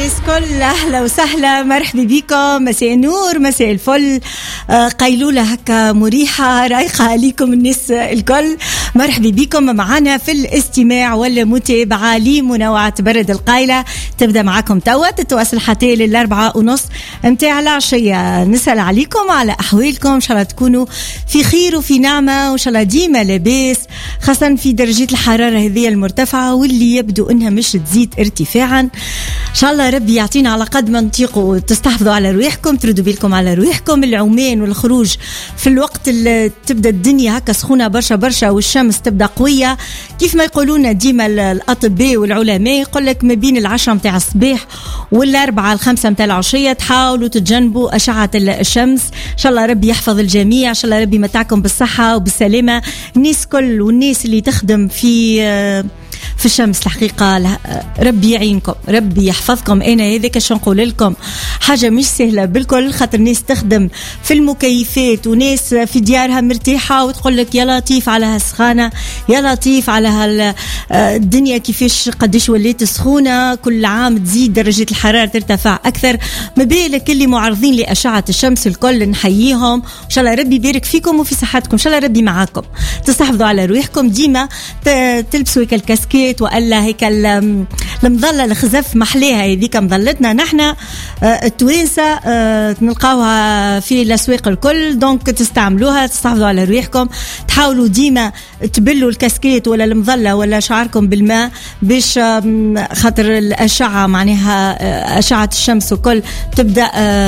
الناس كل أهلا وسهلا، مرحبا بكم، مساء النور مساء الفل، قيلولة هكا مريحة رايقة عليكم الناس الكل. مرحبا بكم معنا في الاستماع والمتابعة لمنوعة برد القايلة، تبدأ معكم توا تتواصل حتى لل4:30 متاع العشية. نسأل عليكم على أحوالكم، إن شاء الله تكونوا في خير وفي نعمة، وإن شاء الله ديما لاباس، خاصة في درجة الحرارة هذه المرتفعة واللي يبدو أنها مش تزيد ارتفاعا. إن شاء الله ربي يعطينا على قد ما نطيقوا، تستحفظوا على رويحكم، تردوا بالكم على رويحكم. العومان والخروج في الوقت اللي تبدأ الدنيا هكا سخونة برشا برشا والشمس تبدأ قوية، كيف ما يقولون ديما الأطباء والعلماء، يقول لك ما بين 10 متاع الصباح وال4 5 متاع العشية تحاولوا تتجنبوا أشعة الشمس. إن شاء الله ربي يحفظ الجميع، إن شاء الله ربي متعكم بالصحة وبالسلامة الناس كل، والناس اللي تخدم في الشمس الحقيقة ربي يعينكم، ربي يحفظكم. أنا هذاك شو نقول لكم، حاجة مش سهلة بالكل، خاطر ناس تخدم في المكيفات وناس في ديارها مرتاحة وتقول لك يا لطيف على هالسخانة، يا لطيف على الدنيا كيفاش قديش وليت سخونة، كل عام تزيد درجة الحرارة ترتفع أكثر. ما بالك اللي معرضين لأشعة الشمس الكل، نحييهم، إن شاء الله ربي يبارك فيكم وفي صحتكم، إن شاء الله ربي معاكم. تستحفظوا على رويحكم، ديما تلبسوا هيك الكاسكيت وألا هيك المظلة الخزف محليها، هذيك مظلتنا نحن التوانسة نلقاوها في الأسواق الكل، دونك تستعملوها. تستحفظوا على ريحكم، تحاولوا ديما تبلوا الكاسكيت ولا المظلة ولا شعركم بالماء، باش خاطر الأشعة معناها أشعة الشمس وكل تبدأ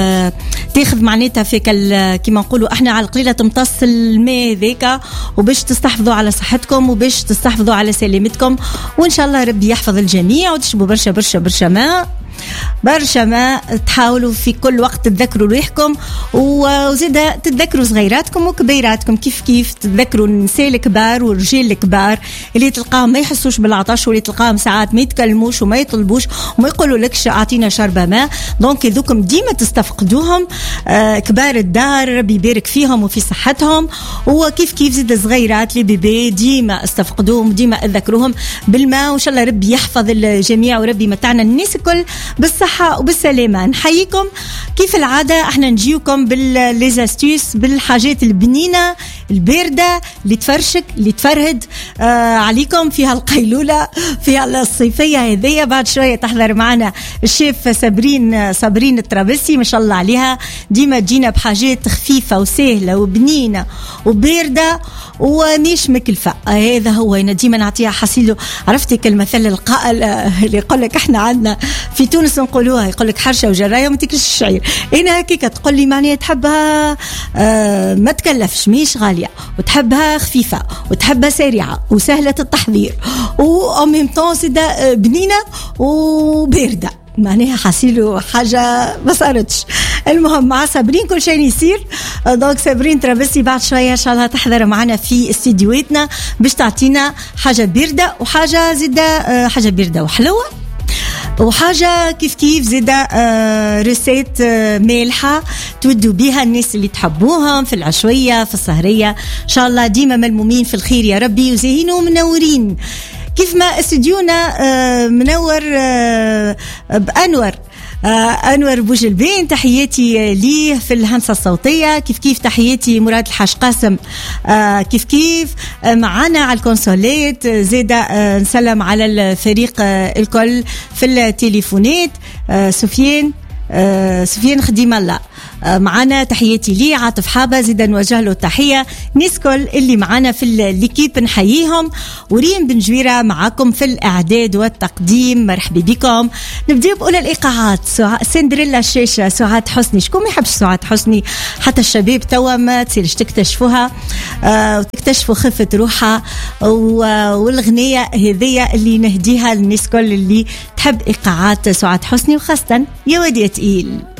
تاخذ معناتها في كما نقولوا احنا على القليلة تمتص الماء ذيك، وباش تستحفظوا على صحتكم وباش تستحفظوا على سلامتكم، وإن شاء الله ربي يحفظ الجميع. وتشربوا برشا برشا برشا ماء، برشا ما تحاولوا في كل وقت تذكروا ريحكم، وزيدا تتذكروا صغيراتكم وكبيراتكم، كيف تتذكروا النساء الكبار والرجال الكبار اللي تلقاهم ما يحسوش بالعطش، واللي تلقاهم ساعات ما يتكلموش وما يطلبوش وما يقولوا لكش اعطينا شربة ماء. دونك ذوكم ديما تستفقدوهم، كبار الدار ربي يبارك فيهم وفي صحتهم، وكيف زيدا صغيرات لبيبي ديما استفقدوهم، ديما اذكروهم بالماء، وان شاء الله ربي يحفظ الجميع وربي متعنا الناس الكل بالصحة وبالسلامة. نحييكم كيف العادة، احنا نجيوكم بالليزاستيوس، بالحاجات البنينة الباردة اللي تفرشك اللي تفرهد عليكم فيها القيلولة فيها الصيفية هذية. بعد شوية تحضر معنا الشيف صابرين الطرابلسي، ما شاء الله عليها، ديما تجينا بحاجات خفيفة وسهلة وبنينة وباردة ومش مكلفة. هذا هو، أنا ديما نعطيها حصيله. عرفتك المثل القائل اللي يقول لك احنا عندنا في تونس نقولوها، يقول لك حرشة وجراية وما تاكلش الشعير. انا هكيك تقول لي معناها تحبها ما تكلفش، مش غالية، وتحبها خفيفة، وتحبها سريعة وسهلة التحضير، وأميم طاسدة بنينة وباردة، معناها حصيله حاجة ما صارتش. المهم مع صابرين كل شيء يصير. دونك صابرين طرابلسي بعد شوية إن شاء الله تحضر معنا في استديوهاتنا باش تعطينا حاجة باردة وحاجة زيادة، حاجة باردة وحلوة، وحاجة كيف زيدا ريسيت مالحة تودوا بيها الناس اللي تحبوهم في العشوية في السهرية. إن شاء الله ديما ملمومين في الخير يا ربي، وزاهين ومنورين كيف ما استديونا منور بأنور بوجلبين. تحياتي ليه في الهندسة الصوتية، كيف تحياتي مراد الحاج قاسم، كيف معنا على الكونسولات، زيدا نسلم على الفريق الكل في التليفونات. سفيان خديم الله معنا، تحياتي لي. عاطف حابة زيدا نوجه له تحية. ناس كل اللي معنا في الليكيب نحييهم. وريم بن جويرة معاكم في الإعداد والتقديم، مرحبا بكم. نبدأ بأولى الإيقاعات، سندريلا الشاشة سعاد حسني. شكون ما يحبش سعاد حسني؟ حتى الشباب توا ما تصيرش تكتشفوها وتكتشفوا خفة روحها، والغنية هذية اللي نهديها للناس كل اللي تحب إيقاعات سعاد حسني، وخاصة يا ودي تقيل.